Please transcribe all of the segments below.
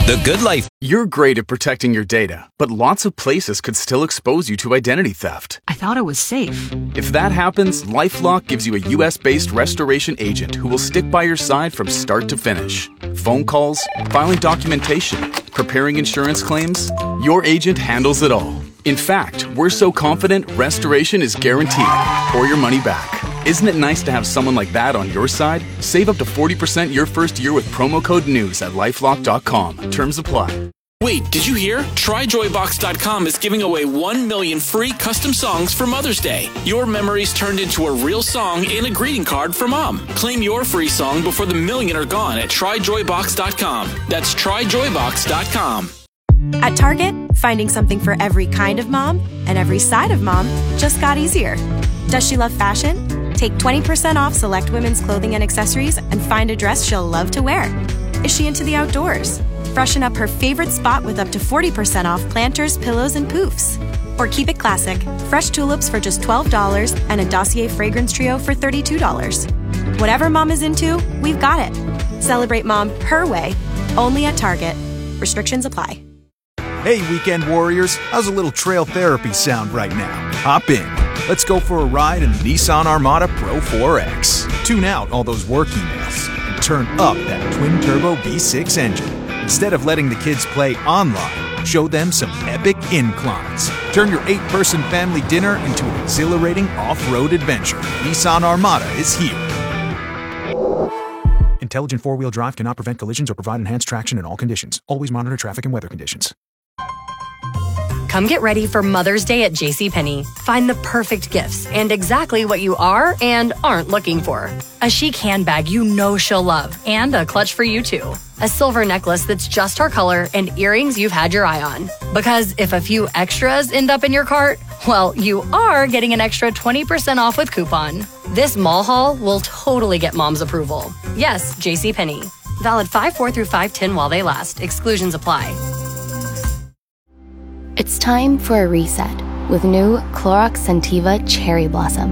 The Good Life. You're great at protecting your data, but lots of places could still expose you to identity theft. I thought it was safe. If that happens, LifeLock gives you a US-based restoration agent who will stick by your side from start to finish. Phone calls, filing documentation, preparing insurance claims, your agent handles it all. In fact, we're so confident restoration is guaranteed or your money back. Isn't it nice to have someone like that on your side? Save up to 40% your first year with promo code NEWS at LifeLock.com. Terms apply. Wait, did you hear? TryJoyBox.com is giving away 1 million free custom songs for Mother's Day. Your memories turned into a real song and a greeting card for Mom. Claim your free song before the million are gone at TryJoyBox.com. That's TryJoyBox.com. At Target, finding something for every kind of mom and every side of mom just got easier. Does she love fashion? Take 20% off select women's clothing and accessories and find a dress she'll love to wear. Is she into the outdoors? Freshen up her favorite spot with up to 40% off planters, pillows, and poofs. Or keep it classic, fresh tulips for just $12 and a Dossier fragrance trio for $32. Whatever mom is into, we've got it. Celebrate mom her way, only at Target. Restrictions apply. Hey, weekend warriors, how's a little trail therapy sound right now? Hop in. Let's go for a ride in the Nissan Armada Pro 4X. Tune out all those work emails and turn up that twin-turbo V6 engine. Instead of letting the kids play online, show them some epic inclines. Turn your 8-person family dinner into an exhilarating off-road adventure. Nissan Armada is here. Intelligent four-wheel drive cannot prevent collisions or provide enhanced traction in all conditions. Always monitor traffic and weather conditions. Come get ready for Mother's Day at JCPenney. Find the perfect gifts and exactly what you are and aren't looking for. A chic handbag you know she'll love and a clutch for you too. A silver necklace that's just her color and earrings you've had your eye on. Because if a few extras end up in your cart, well, you are getting an extra 20% off with coupon. This mall haul will totally get mom's approval. Yes, JCPenney. Valid 5/4 through 5/10 while they last. Exclusions apply. It's time for a reset with new Clorox Scentiva Cherry Blossom.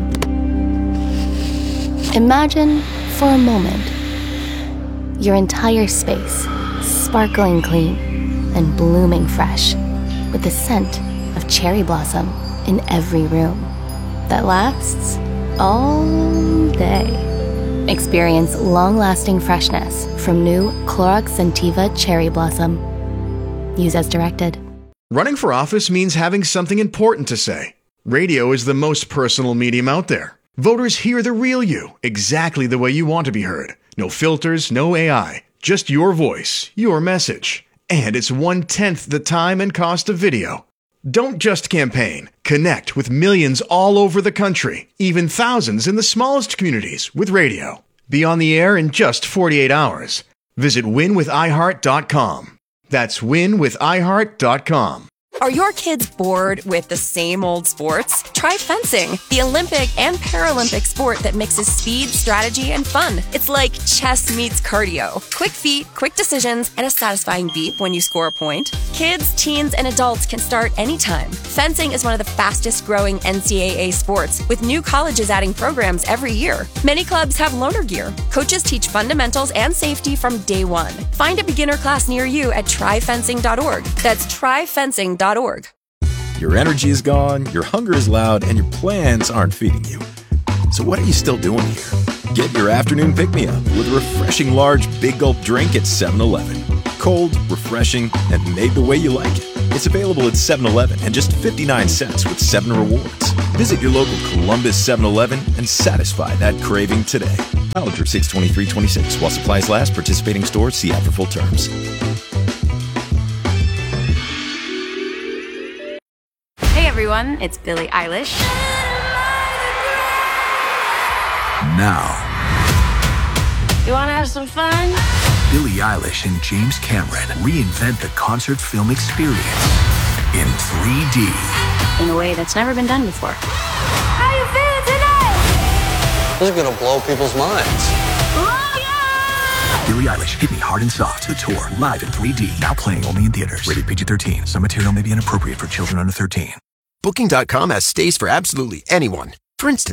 Imagine, for a moment, your entire space sparkling clean and blooming fresh with the scent of cherry blossom in every room that lasts all day. Experience long-lasting freshness from new Clorox Scentiva Cherry Blossom. Use as directed. Running for office means having something important to say. Radio is the most personal medium out there. Voters hear the real you, exactly the way you want to be heard. No filters, no AI, just your voice, your message. And it's 1/10 the time and cost of video. Don't just campaign. Connect with millions all over the country, even thousands in the smallest communities with radio. Be on the air in just 48 hours. Visit winwithiheart.com. That's winwithiheart.com. Are your kids bored with the same old sports? Try fencing, the Olympic and Paralympic sport that mixes speed, strategy, and fun. It's like chess meets cardio. Quick feet, quick decisions, and a satisfying beep when you score a point. Kids, teens, and adults can start anytime. Fencing is one of the fastest growing NCAA sports, with new colleges adding programs every year. Many clubs have loaner gear. Coaches teach fundamentals and safety from day one. Find a beginner class near you at tryfencing.org. That's tryfencing.org. Your energy is gone, your hunger is loud, and your plans aren't feeding you. So what are you still doing here? Get your afternoon pick-me-up with a refreshing large Big Gulp drink at 7-Eleven. Cold, refreshing, and made the way you like it. It's available at 7-Eleven and just 59 cents with 7 rewards. Visit your local Columbus 7-Eleven and satisfy that craving today. Valid through 6/23/26 while supplies last. Participating stores see ad for full terms. Everyone, it's Billie Eilish. Now, You want to have some fun? Billie Eilish and James Cameron reinvent the concert film experience in 3D. In a way that's never been done before. How you feeling tonight? This is gonna blow people's minds. Billie Eilish, Hit Me Hard and Soft, the tour, live in 3D, now playing only in theaters. Rated PG-13. Some material may be inappropriate for children under 13. Booking.com has stays for absolutely anyone. For instance,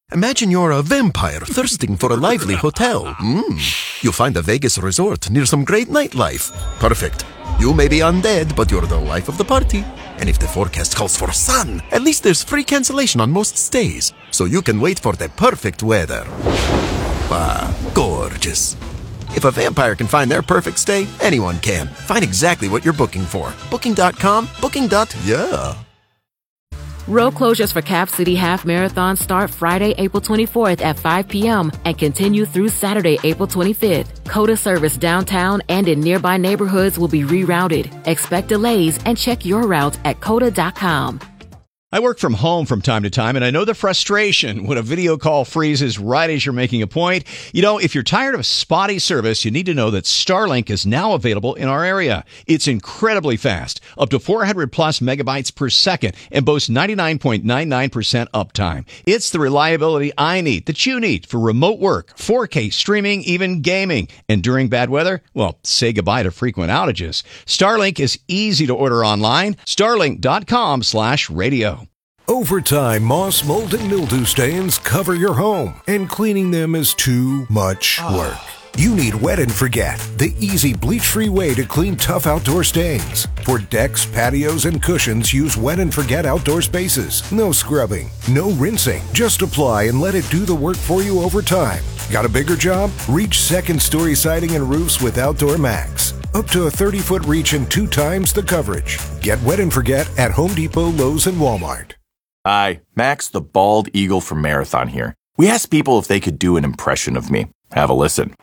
Imagine you're a vampire thirsting for a lively hotel. You'll find a Vegas resort near some great nightlife. Perfect. You may be undead, but you're the life of the party. And if the forecast calls for sun, at least there's free cancellation on most stays, so you can wait for the perfect weather. Gorgeous. If a vampire can find their perfect stay, anyone can. Find exactly what you're booking for. Booking.com, booking.yeah. Road closures for Cap City Half Marathon start Friday, April 24th at 5 p.m. and continue through Saturday, April 25th. COTA service downtown and in nearby neighborhoods will be rerouted. Expect delays and check your route at COTA.com. I work from home from time to time, and I know the frustration when a video call freezes right as you're making a point. You know, if you're tired of spotty service, you need to know that Starlink is now available in our area. It's incredibly fast, up to 400 plus megabytes per second, and boasts 99.99% uptime. It's the reliability I need, that you need, for remote work, 4K streaming, even gaming. And during bad weather, well, say goodbye to frequent outages. Starlink is easy to order online. Starlink.com/radio. Over time, moss, mold, and mildew stains cover your home, and cleaning them is too much work. You need Wet and Forget, the easy bleach-free way to clean tough outdoor stains. For decks, patios, and cushions, use Wet and Forget outdoor spaces. No scrubbing, no rinsing. Just apply and let it do the work for you over time. Got a bigger job? Reach second-story siding and roofs with Outdoor Max. Up to a 30-foot reach and 2 times the coverage. Get Wet and Forget at Home Depot, Lowe's, and Walmart. Hi, Max the Bald Eagle from Marathon here. We asked people if they could do an impression of me. Have a listen.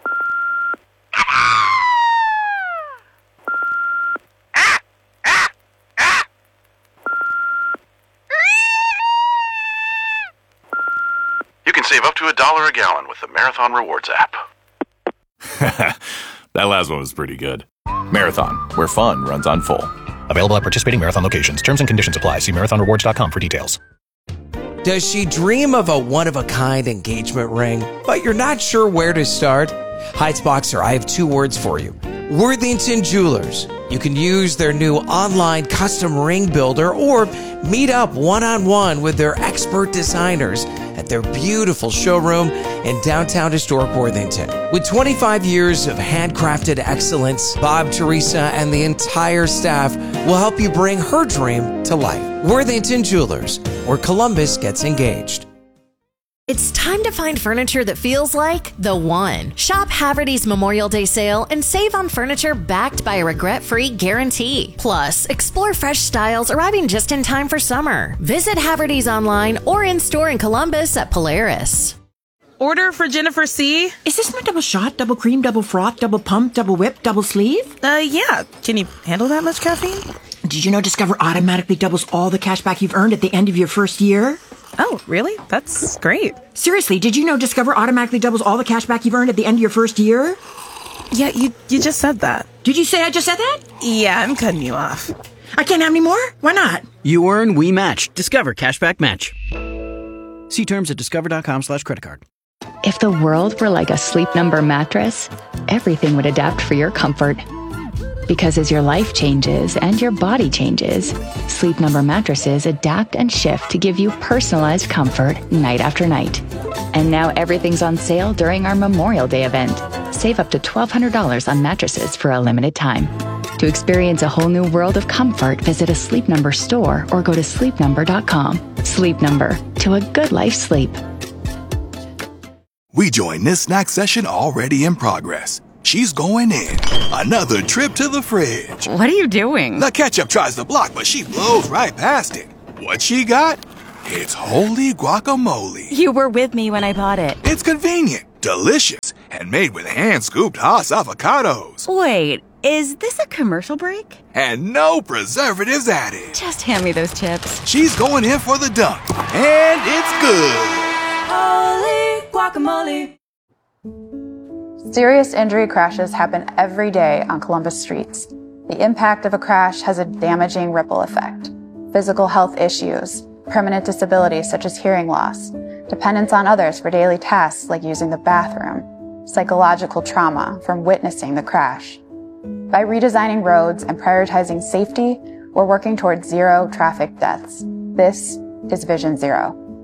You can save up to $1 a gallon with the Marathon Rewards app. That last one was pretty good. Marathon, where fun runs on full. Available at participating Marathon locations. Terms and conditions apply. See marathonrewards.com for details. Does she dream of a one-of-a-kind engagement ring, but you're not sure where to start? Heights Boxer, I have 2 words for you. Worthington Jewelers. You can use their new online custom ring builder or meet up one-on-one with their expert designers at their beautiful showroom in downtown historic Worthington. With 25 years of handcrafted excellence, Bob, Teresa, and the entire staff will help you bring her dream to life. Worthington Jewelers, where Columbus gets engaged. It's time to find furniture that feels like the one. Shop Haverty's Memorial Day sale and save on furniture backed by a regret-free guarantee. Plus, explore fresh styles arriving just in time for summer. Visit Haverty's online or in-store in Columbus at Polaris. Order for Jennifer C. Is this my double shot, double cream, double froth, double pump, double whip, double sleeve? Yeah. Can you handle that much caffeine? Did you know Discover automatically doubles all the cash back you've earned at the end of your first year? Oh, really? That's great. Seriously, did you know Discover automatically doubles all the cash back you've earned at the end of your first year? Yeah, you just said that. Did you say I just said that? Yeah, I'm cutting you off. I can't have any more? Why not? You earn, we match. Discover Cashback Match. See terms at discover.com/creditcard. If the world were like a Sleep Number mattress, everything would adapt for your comfort. Because as your life changes and your body changes, Sleep Number mattresses adapt and shift to give you personalized comfort night after night. And now everything's on sale during our Memorial Day event. Save up to $1,200 on mattresses for a limited time. To experience a whole new world of comfort, visit a Sleep Number store or go to sleepnumber.com. Sleep Number, to a good life sleep. We join this snack session already in progress. She's going in. Another trip to the fridge. What are you doing? The ketchup tries to block, but she blows right past it. What she got? It's holy guacamole. You were with me when I bought it. It's convenient, delicious, and made with hand-scooped Haas avocados. Wait, is this a commercial break? And no preservatives added. Just hand me those chips. She's going in for the dunk, and it's good. Holy guacamole. Serious injury crashes happen every day on Columbus streets. The impact of a crash has a damaging ripple effect. Physical health issues, permanent disabilities such as hearing loss, dependence on others for daily tasks like using the bathroom, psychological trauma from witnessing the crash. By redesigning roads and prioritizing safety, we're working towards zero traffic deaths. This is Vision Zero.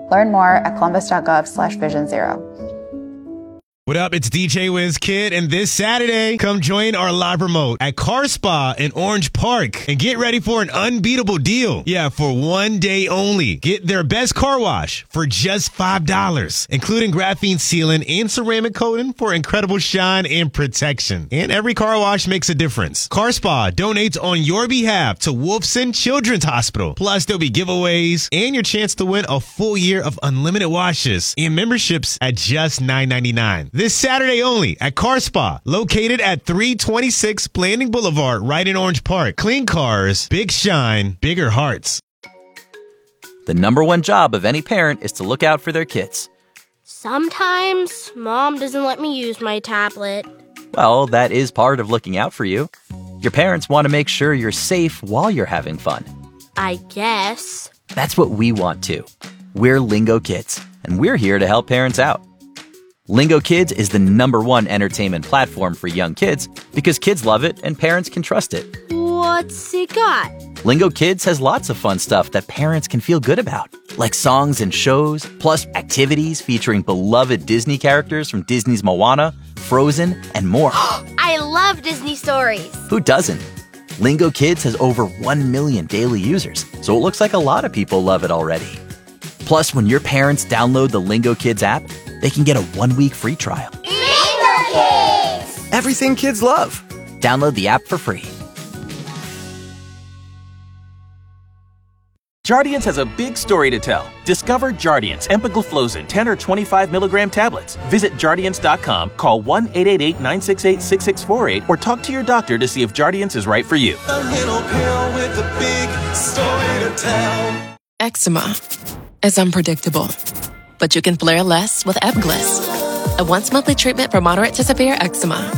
Learn more at columbus.gov/vision0. What up? It's DJ Wiz Kid, and this Saturday, come join our live remote at Car Spa in Orange Park and get ready for an unbeatable deal. Yeah, for one day only. Get their best car wash for just $5, including graphene sealant and ceramic coating for incredible shine and protection. And every car wash makes a difference. Car Spa donates on your behalf to Wolfson Children's Hospital. Plus, there'll be giveaways and your chance to win a full year of unlimited washes and memberships at just $9.99. This Saturday only at Car Spa, located at 326 Blanding Boulevard, right in Orange Park. Clean cars, big shine, bigger hearts. The number one job of any parent is to look out for their kids. Sometimes Mom doesn't let me use my tablet. Well, that is part of looking out for you. Your parents want to make sure you're safe while you're having fun. I guess. That's what we want too. We're Lingo Kids, and we're here to help parents out. Lingo Kids is the number one entertainment platform for young kids because kids love it and parents can trust it. What's it got? Lingo Kids has lots of fun stuff that parents can feel good about, like songs and shows, plus activities featuring beloved Disney characters from Disney's Moana, Frozen, and more. I love Disney stories. Who doesn't? Lingo Kids has over 1 million daily users, so it looks like a lot of people love it already. Plus, when your parents download the Lingo Kids app, they can get a 1-week free trial. Lingo Kids! Everything kids love. Download the app for free. Jardiance has a big story to tell. Discover Jardiance empagliflozin 10 or 25 milligram tablets. Visit Jardiance.com, call 1-888-968-6648, or talk to your doctor to see if Jardiance is right for you. A little pill with a big story to tell. Eczema is unpredictable, but you can flare less with Ebglyss, a once-monthly treatment for moderate to severe eczema.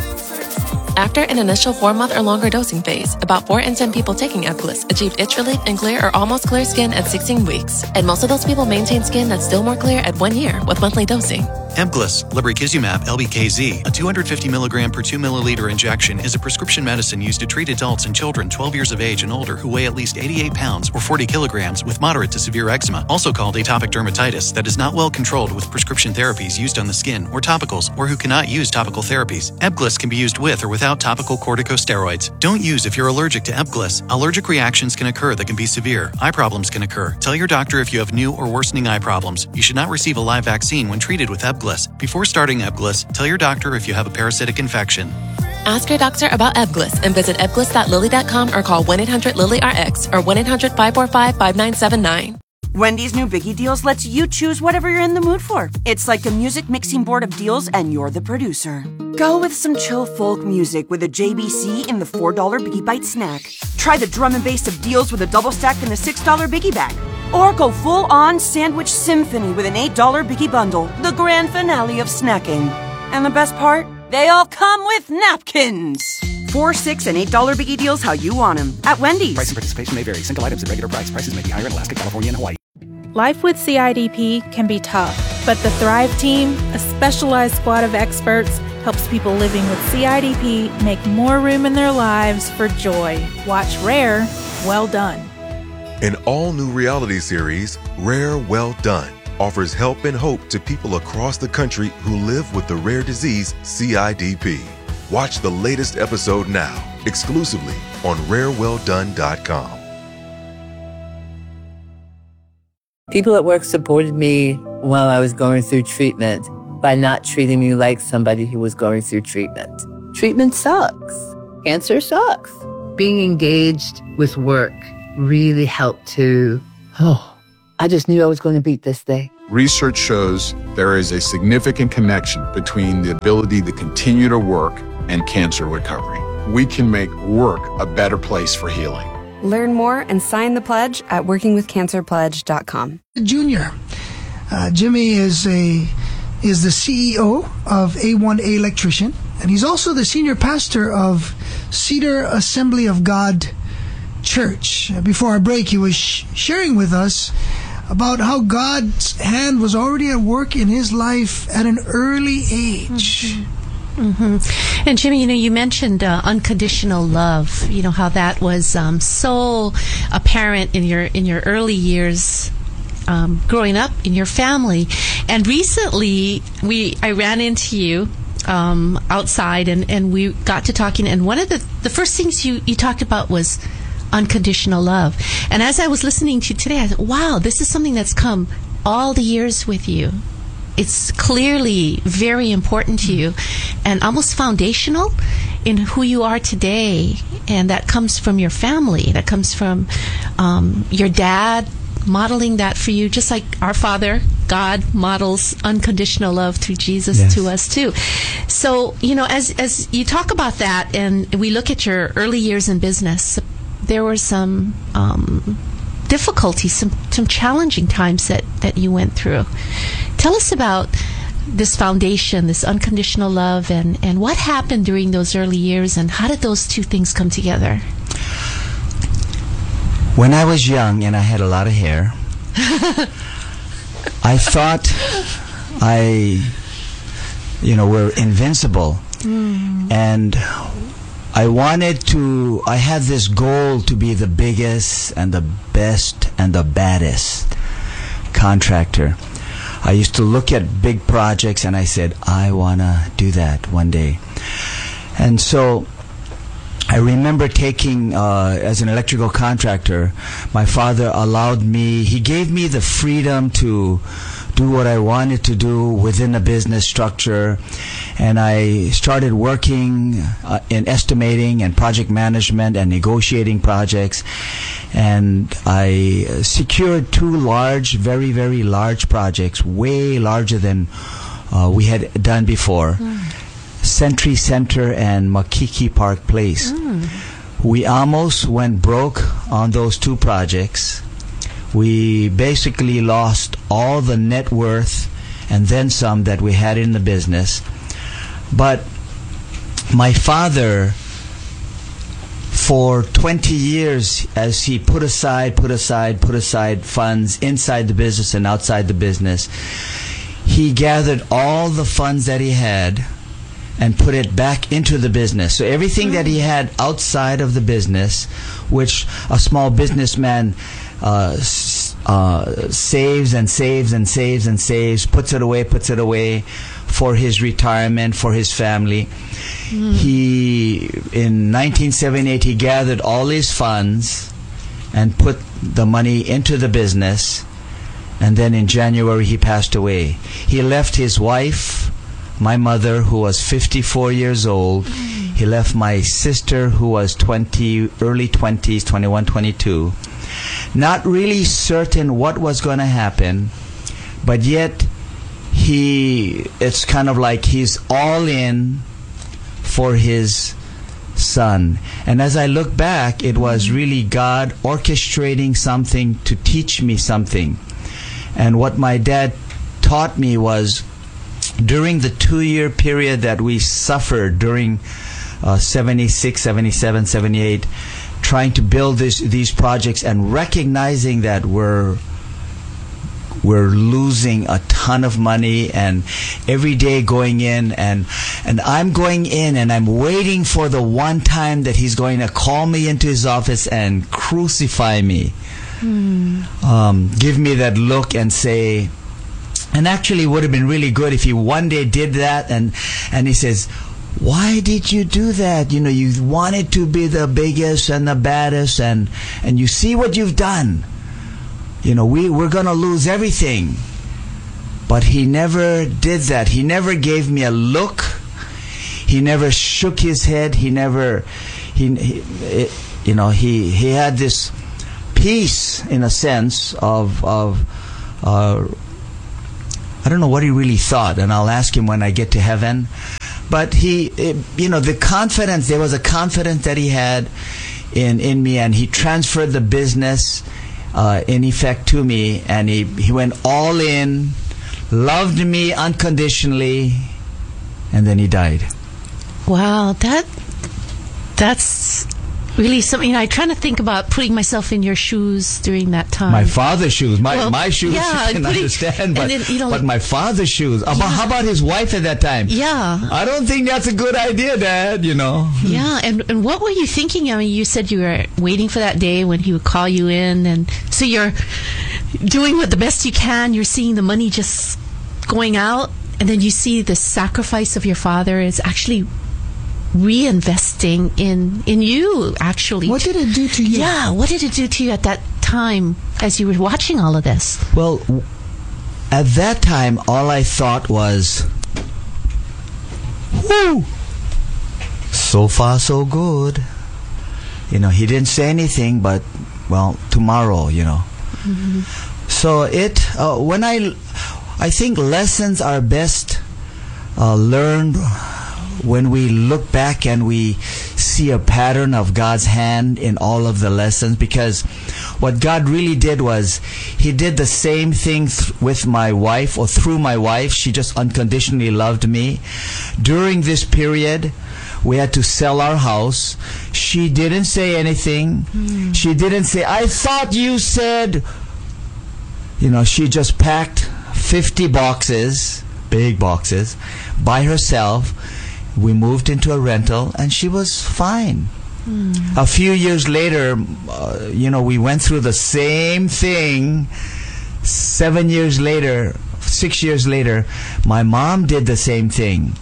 After an initial 4-month or longer dosing phase, about 4 in 10 people taking Ebglyss achieved itch relief and clear or almost clear skin at 16 weeks, and most of those people maintain skin that's still more clear at 1 year with monthly dosing. Ebglyss, lebrikizumab LBKZ, a 250 milligram per 2 milliliter injection, is a prescription medicine used to treat adults and children 12 years of age and older who weigh at least 88 pounds or 40 kilograms with moderate to severe eczema, also called atopic dermatitis, that is not well controlled with prescription therapies used on the skin or topicals, or who cannot use topical therapies. Ebglyss can be used with or without topical corticosteroids. Don't use if you're allergic to Ebglyss. Allergic reactions can occur that can be severe. Eye problems can occur. Tell your doctor if you have new or worsening eye problems. You should not receive a live vaccine when treated with Ebglyss. Before starting Ebglyss, tell your doctor if you have a parasitic infection. Ask your doctor about Ebglyss and visit ebglyss.lilly.com or call 1-800-LILY-RX or 1-800-545-5979. Wendy's new Biggie Deals lets you choose whatever you're in the mood for. It's like a music mixing board of deals and you're the producer. Go with some chill folk music with a JBC in the $4 Biggie Bite snack. Try the drum and bass of deals with a double stack in the $6 Biggie Bag. Or go full-on sandwich symphony with an $8 Biggie Bundle, the grand finale of snacking. And the best part? They all come with napkins. 4, 6, and $8 Biggie Deals how you want them at Wendy's. Price and participation may vary. Single items at regular price. Prices may be higher in Alaska, California, and Hawaii. Life with CIDP can be tough, but the Thrive Team, a specialized squad of experts, helps people living with CIDP make more room in their lives for joy. Watch Rare, Well Done. An all-new reality series, Rare Well Done, offers help and hope to people across the country who live with the rare disease CIDP. Watch the latest episode now, exclusively on rarewelldone.com. People at work supported me while I was going through treatment by not treating me like somebody who was going through treatment. Treatment sucks. Cancer sucks. Being engaged with work really helped to, I just knew I was going to beat this thing. Research shows there is a significant connection between the ability to continue to work and cancer recovery. We can make work a better place for healing. Learn more and sign the pledge at workingwithcancerpledge.com. Junior, Jimmy is the CEO of A1A Electrician, and he's also the senior pastor of Cedar Assembly of God Church. Before our break, he was sharing with us about how God's hand was already at work in his life at an early age. And Jimmy, you mentioned unconditional love. How that was so apparent in your early years growing up in your family. And recently, I ran into you outside, and we got to talking. And one of the first things you talked about was unconditional love. And as I was listening to you today, I thought, wow, this is something that's come all the years with you. It's clearly very important to you and almost foundational in who you are today. And that comes from your family. That comes from your dad modeling that for you, just like our Father, God, models unconditional love through Jesus to us too. So, as you talk about that and we look at your early years in business, there were some difficulties, some challenging times that you went through. Tell us about this foundation, this unconditional love, and what happened during those early years, and how did those two things come together? When I was young and I had a lot of hair, I thought were invincible. And I had this goal to be the biggest and the best and the baddest contractor. I used to look at big projects and I said, I want to do that one day. And so I remember taking, as an electrical contractor, my father he gave me the freedom to do what I wanted to do within a business structure. And I started working in estimating and project management and negotiating projects. And I secured 2 large, very, very large projects, way larger than we had done before. Century Center and Makiki Park Place. We almost went broke on those 2 projects. We basically lost all the net worth and then some that we had in the business. But my father, for 20 years, as he put aside funds inside the business and outside the business, he gathered all the funds that he had and put it back into the business. So everything that he had outside of the business, which a small businessman saves and saves and saves and saves, puts it away for his retirement, for his family. In 1978, he gathered all his funds and put the money into the business. And then in January, he passed away. He left his wife, my mother, who was 54 years old. He left my sister, who was early 20s, 21, 22. Not really certain what was going to happen, but yet it's kind of like he's all in for his son. And as I look back, it was really God orchestrating something to teach me something. And what my dad taught me was, during the 2-year period that we suffered during 76, 77, 78, trying to build these projects and recognizing that we're losing a ton of money, and every day going in and I'm going in and I'm waiting for the one time that he's going to call me into his office and crucify me. Give me that look and say, and actually it would have been really good if he one day did that and he says, why did you do that? You wanted to be the biggest and the baddest, and you see what you've done. We're going to lose everything. But he never did that. He never gave me a look. He never shook his head. He had this peace, in a sense, of I don't know what he really thought, and I'll ask him when I get to heaven. But the confidence, there was a confidence that he had in me, and he transferred the business in effect to me, and he went all in, loved me unconditionally, and then he died. Wow, that's really something. I'm trying to think about putting myself in your shoes during that time. My father's shoes, my shoes, yeah, I can understand, but but my father's shoes. How about his wife at that time? Yeah, I don't think that's a good idea, Dad. Yeah, and what were you thinking? I mean, you said you were waiting for that day when he would call you in, and so doing what the best you can. You're seeing the money just going out, and then you see the sacrifice of your father is actually reinvesting in you, actually. What did it do to you? Yeah, what did it do to you at that time as you were watching all of this? Well, at that time, all I thought was, whoo, so far so good. You know, he didn't say anything, but, well, tomorrow, you know. Mm-hmm. So when I think lessons are best learned when we look back and we see a pattern of God's hand in all of the lessons, because what God really did was he did the same thing with my wife, or through my wife. She just unconditionally loved me. During this period, we had to sell our house. She didn't say anything. She didn't say, I thought you said, you know, she just packed 50 boxes, big boxes, by herself. We moved into a rental, and she was fine. A few years later, we went through the same thing. 6 years later, my mom did the same thing.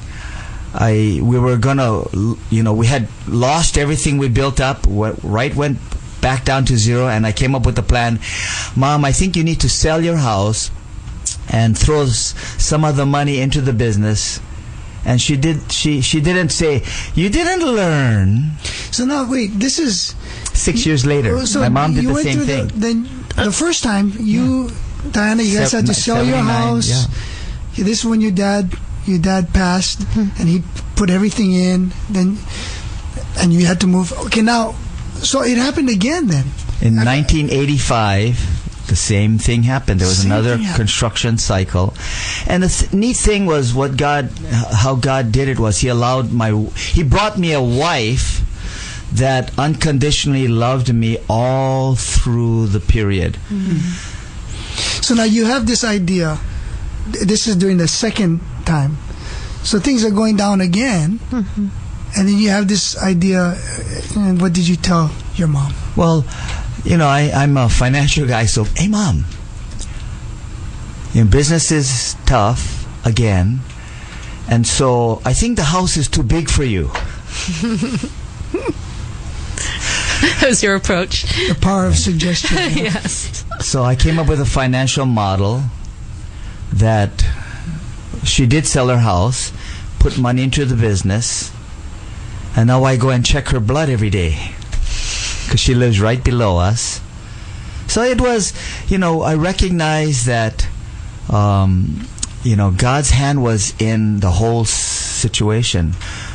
We had lost everything we built up, went back down to zero, and I came up with a plan. Mom, I think you need to sell your house and throw some of the money into the business. And she did. She didn't say, you didn't learn. So now, wait, this is 6 years later. So my mom did the same thing. The first time, Diana, you guys had to sell your house. Yeah. This is when your dad passed, and he put everything in. And you had to move. Okay, now, so it happened again then. In 1985. The same thing happened. There was another construction cycle, and the neat thing was how God did it was He brought me a wife that unconditionally loved me all through the period. Mm-hmm. So now you have this idea. This is during the second time, so things are going down again, and then you have this idea. And what did you tell your mom? Well, I'm a financial guy, so, hey, Mom, business is tough again, and so I think the house is too big for you. That was your approach. The power of suggestion. Yes. So I came up with a financial model that she did sell her house, put money into the business, and now I go and check her blood every day, because she lives right below us. So it was, I recognized that, God's hand was in the whole situation,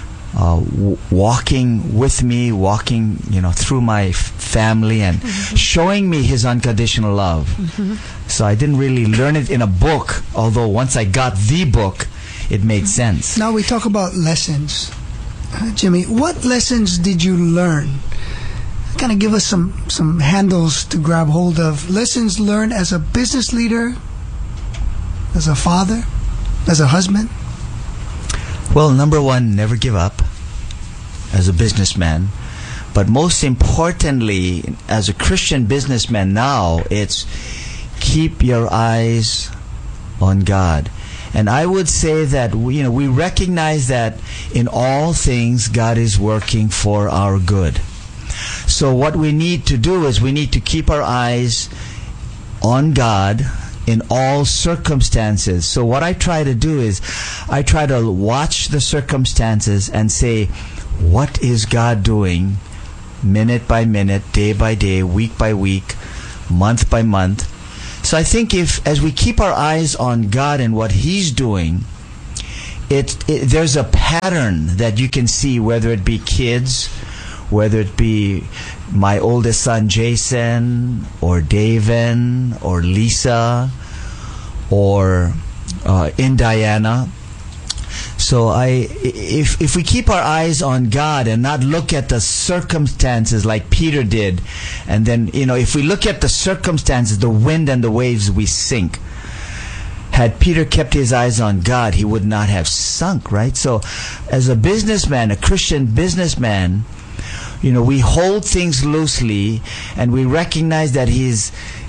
walking with me, through my family, and showing me His unconditional love. So I didn't really learn it in a book, although once I got the book, it made sense. Now we talk about lessons. Jimmy, what lessons did you learn? Kind of give us some handles to grab hold of. Lessons learned as a business leader, as a father, as a husband. Well, number one, never give up as a businessman. But most importantly, as a Christian businessman now, it's keep your eyes on God. And I would say that we recognize that in all things God is working for our good. So what we need to do is we need to keep our eyes on God in all circumstances. So what I try to do is I try to watch the circumstances and say, what is God doing minute by minute, day by day, week by week, month by month? So I think as we keep our eyes on God and what He's doing, there's a pattern that you can see, whether it be kids, whether it be my oldest son Jason, or David, or Lisa, or in Diana. So if we keep our eyes on God and not look at the circumstances like Peter did, and then if we look at the circumstances, the wind and the waves, we sink. Had Peter kept his eyes on God, he would not have sunk, right? So as a businessman, a Christian businessman, we hold things loosely, and we recognize that He's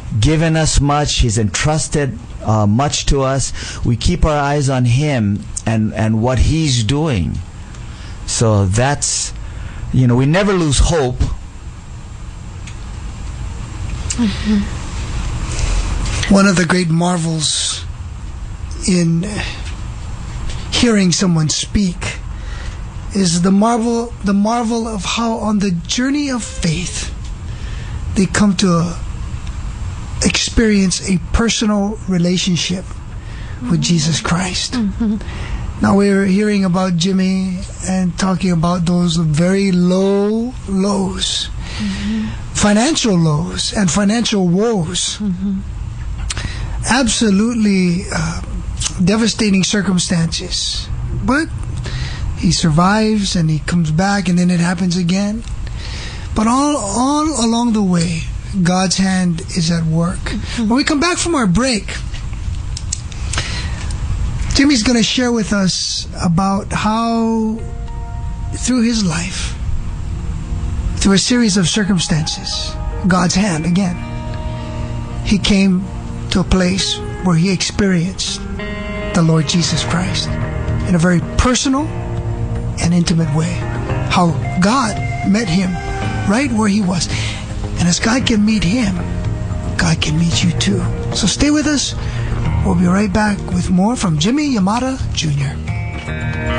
given us much. He's entrusted much to us. We keep our eyes on Him and what He's doing. So that's, we never lose hope. One of the great marvels in hearing someone speak is the marvel of how on the journey of faith they come to experience a personal relationship with Jesus Christ. Mm-hmm. Now we're hearing about Jimmy and talking about those very low lows, financial lows and financial woes. Absolutely devastating circumstances. But he survives and he comes back, and then it happens again. But all along the way, God's hand is at work. When we come back from our break, Jimmy's going to share with us about how, through his life, through a series of circumstances, God's hand again, he came to a place where he experienced the Lord Jesus Christ in a very personal and intimate way. How God met him right where he was. And as God can meet him, God can meet you too. So stay with us. We'll be right back with more from Jimmy Yamada Jr.